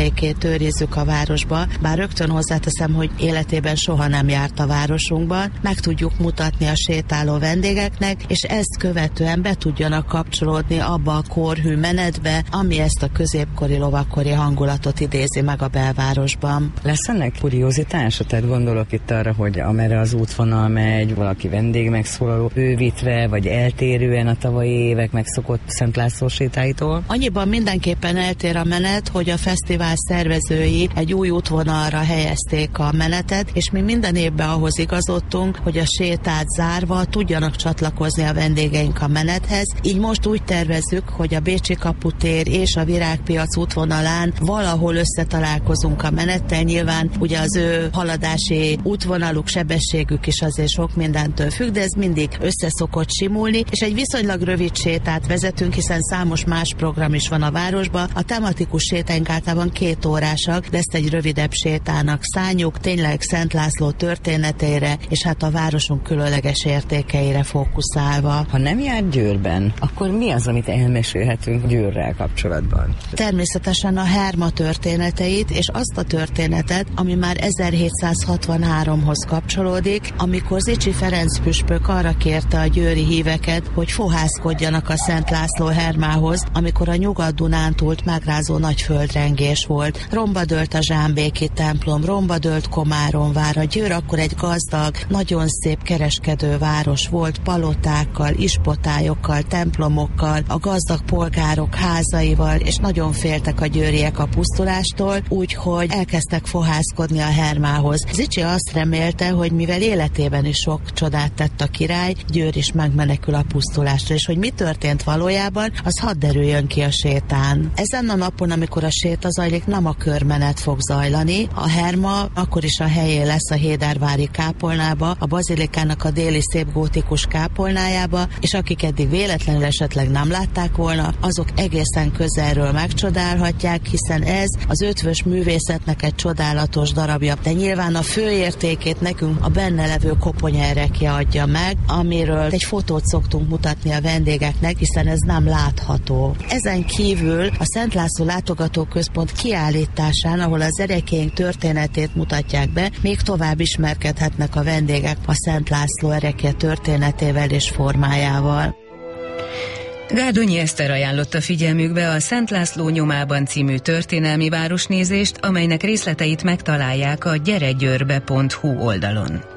értékét őrizzük a városba, bár rögtön hozzáteszem, hogy életében soha nem járt a városunkban, meg tudjuk mutatni a sétáló vendégeknek, és ezt követően be tudjanak kapcsolódni abba a korhű menetbe, ami ezt a középkori, lovakkori hangulatot idézi meg a belvárosban. Lesz ennek kuriózitása? Tehát gondolok itt arra, hogy amerre az útvonal megy, valaki vendég megszólaló bővítve, vagy eltérően a tavalyi évek megszokott Szent László sétáitól? Annyiban mindenképpen eltér a menet, hogy a fesztivál szervezői egy új útvonalra helyezték a menetet, és mi minden évben ahhoz igazodtunk, hogy a sétát zárva tudjanak csatlakozni a vendégeink a menethez. Így most úgy tervezzük, hogy a Bécsi kaputér és a Virágpiac útvonalán valahol összetalálkozunk a menettel. Nyilván ugye az ő haladási útvonaluk, sebességük is azért sok mindentől függ, de ez mindig összeszokott simulni, és egy viszonylag rövid sétát vezetünk, hiszen számos más program is van a városban. A tematikus sétáink általában 2 órásak, de ezt egy rövidebb sétának szánjuk, tényleg Szent László történetére, és hát a városunk különleges értékeire fókuszálva. Ha nem jár Győrben, akkor mi az, amit elmesélhetünk Győrrel kapcsolatban? Természetesen a Herma történeteit, és azt a történetet, ami már 1763-hoz kapcsolódik, amikor Zichy Ferenc püspök arra kérte a győri híveket, hogy fohászkodjanak a Szent László Hermához, amikor a Nyugat-Dunántúlt megrázó nagy földrengés volt. Romba dőlt a zsámbéki templom, romba dőlt Komáronvár. A Győr akkor egy gazdag, nagyon szép kereskedő város volt, palotákkal, ispotályokkal, templomokkal, a gazdag polgárok házaival, és nagyon féltek a győriek a pusztulástól, úgyhogy elkezdtek fohászkodni a Hermához. Zichy azt remélte, hogy mivel életében is sok csodát tett a király, Győr is megmenekül a pusztulásra, és hogy mi történt valójában, az hadd derüljön ki a sétán. Ezen a napon, amikor a séta zajlik, nem a körmenet fog zajlani, a Herma akkor is a helyén lesz a hédervári kápolnába, a bazilikának a déli szép gótikus kápolnájába, és akik eddig véletlenül esetleg nem látták volna, azok egészen közelről megcsodálhatják, hiszen ez az Ötvös művészetnek egy csodálatos darabja, de nyilván a fő értékét nekünk a benne levő koponyaerekje adja meg, amiről egy fotót szoktunk mutatni a vendégeknek, hiszen ez nem látható. Ezen kívül a Szent László Látogatóközpont kiállításán, ahol az erekéink történetét mutatják be, még tovább ismerkedhetnek a vendégek a Szent László erekje történetével és formájával. Gárdonyi Eszter ajánlotta figyelmükbe a Szent László nyomában című történelmi városnézést, amelynek részleteit megtalálják a gyeregyőrbe.hu oldalon.